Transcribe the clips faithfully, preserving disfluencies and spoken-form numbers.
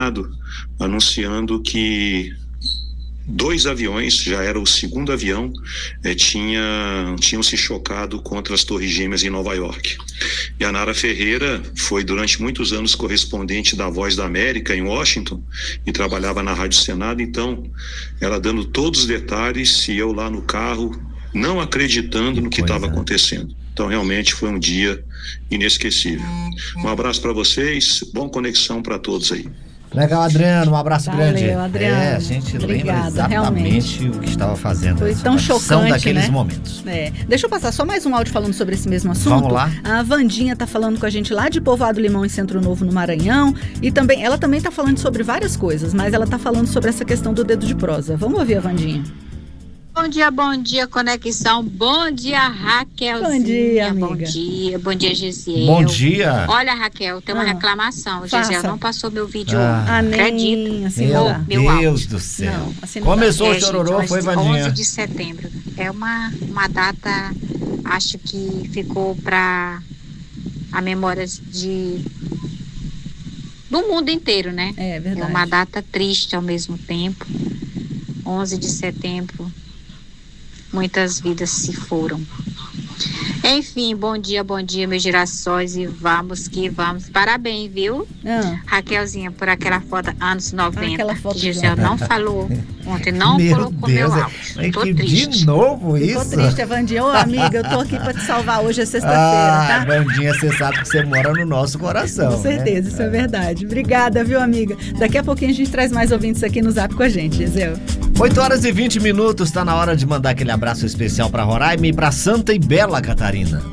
anunciando que dois aviões, já era o segundo avião, eh, tinha, tinham se chocado contra as Torres Gêmeas em Nova York. E a Nara Ferreira foi durante muitos anos correspondente da Voz da América em Washington e trabalhava na Rádio Senado, então ela dando todos os detalhes e eu lá no carro não acreditando no que estava acontecendo. Então realmente foi um dia inesquecível. Um abraço para vocês, boa conexão para todos aí. Legal, Adriano, um abraço Valeu, grande. Adriano. É, a gente Obrigada, lembra exatamente realmente. o que estava fazendo. Foi tão São chocante, daqueles né? momentos. É. Deixa eu passar só mais um áudio falando sobre esse mesmo assunto. Vamos lá. A Vandinha tá falando com a gente lá de Povoado Limão, em Centro Novo, no Maranhão. E também, ela também tá falando sobre várias coisas, mas ela tá falando sobre essa questão do dedo de prosa. Vamos ouvir a Vandinha. Bom dia, bom dia, Conexão. Bom dia, Raquelzinha. Bom dia, amiga. Bom dia, bom dia, Gisiel. Bom dia. Olha, Raquel, tem uma Ah, reclamação. O faça. Gisiel não passou meu vídeo Ah. ontem. Ah, nem Acredita? assim Meu não dá. meu Deus áudio. do céu. Não, assim não dá. Começou É, o gente, chororô, onze- foi, Vandinha? onze de setembro. É uma, uma data, acho que ficou para a memória de do mundo inteiro, né? É verdade. É uma data triste ao mesmo tempo. onze de setembro. Muitas vidas se foram. Enfim, bom dia, bom dia, meus girassóis, e vamos que vamos. Parabéns, viu, Ah, Raquelzinha, por aquela foto anos noventa. Aquela foto que Gisele de- não falou ontem, não Meu colocou Deus, meu é- áudio. é Tô que triste. de novo ficou isso? triste, a Vandinha. Ô, amiga, eu tô aqui pra te salvar. Hoje é sexta-feira, Ah, tá? Vandinha, você sabe que você mora no nosso coração. Com certeza, né? isso é verdade. Obrigada, viu, amiga? Daqui a pouquinho a gente traz mais ouvintes aqui no Zap com a gente, Gisele. oito horas e vinte minutos, tá na hora de mandar aquele abraço especial pra Roraima e pra Santa e Bela Catarina.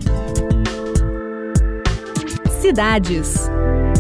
Cidades.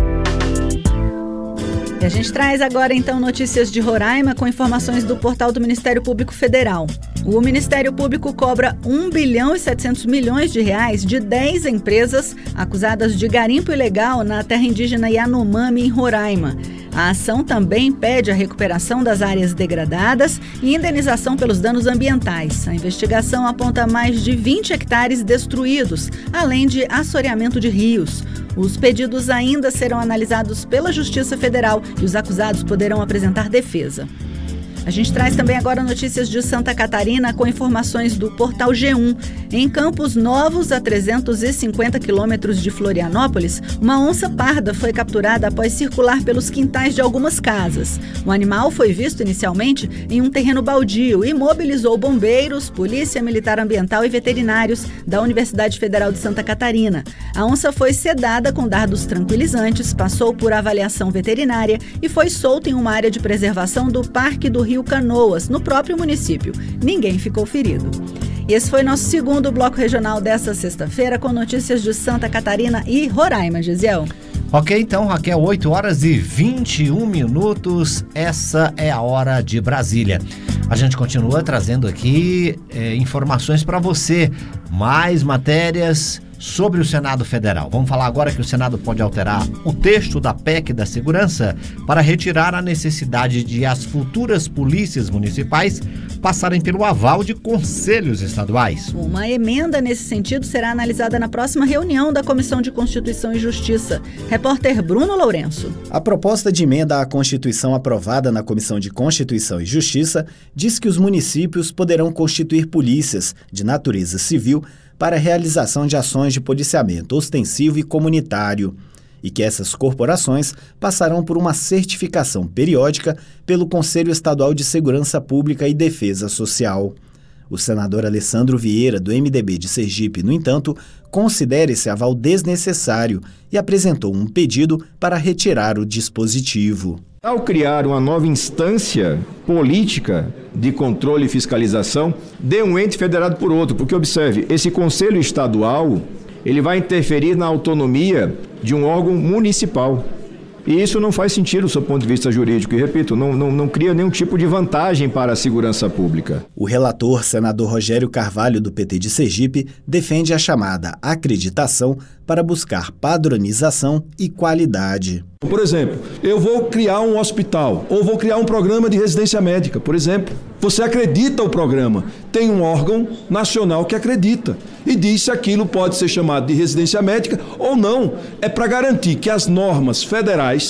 E a gente traz agora então notícias de Roraima com informações do portal do Ministério Público Federal. O Ministério Público cobra um bilhão e setecentos milhões de reais de dez empresas acusadas de garimpo ilegal na terra indígena Yanomami, em Roraima. A ação também pede a recuperação das áreas degradadas e indenização pelos danos ambientais. A investigação aponta mais de vinte hectares destruídos, além de assoreamento de rios. Os pedidos ainda serão analisados pela Justiça Federal e os acusados poderão apresentar defesa. A gente traz também agora notícias de Santa Catarina com informações do Portal G um. Em Campos Novos, a trezentos e cinquenta quilômetros de Florianópolis, uma onça parda foi capturada após circular pelos quintais de algumas casas. O animal foi visto inicialmente em um terreno baldio e mobilizou bombeiros, polícia militar ambiental e veterinários da Universidade Federal de Santa Catarina. A onça foi sedada com dardos tranquilizantes, passou por avaliação veterinária e foi solta em uma área de preservação do Parque do Rio Canoas, no próprio município. Ninguém ficou ferido. E esse foi nosso segundo bloco regional dessa sexta-feira, com notícias de Santa Catarina e Roraima, Gisele. Ok, então, Raquel, oito horas e vinte e um minutos, essa é a hora de Brasília. A gente continua trazendo aqui é, informações para você, mais matérias sobre o Senado Federal. Vamos falar agora que o Senado pode alterar o texto da P E C da Segurança para retirar a necessidade de as futuras polícias municipais passarem pelo aval de conselhos estaduais. Uma emenda nesse sentido será analisada na próxima reunião da Comissão de Constituição e Justiça. Repórter Bruno Lourenço. A proposta de emenda à Constituição aprovada na Comissão de Constituição e Justiça diz que os municípios poderão constituir polícias de natureza civil para a realização de ações de policiamento ostensivo e comunitário, e que essas corporações passarão por uma certificação periódica pelo Conselho Estadual de Segurança Pública e Defesa Social. O senador Alessandro Vieira, do M D B de Sergipe, no entanto, considera esse aval desnecessário e apresentou um pedido para retirar o dispositivo. Ao criar uma nova instância política de controle e fiscalização de um ente federado por outro, porque observe, esse conselho estadual, ele vai interferir na autonomia de um órgão municipal. E isso não faz sentido do seu ponto de vista jurídico. E, repito, não, não, não cria nenhum tipo de vantagem para a segurança pública. O relator, senador Rogério Carvalho, do P T de Sergipe, defende a chamada acreditação para buscar padronização e qualidade. Por exemplo, eu vou criar um hospital ou vou criar um programa de residência médica, por exemplo. Você acredita o programa, tem um órgão nacional que acredita e diz se aquilo pode ser chamado de residência médica ou não. É para garantir que as normas federais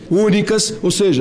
únicas, ou seja,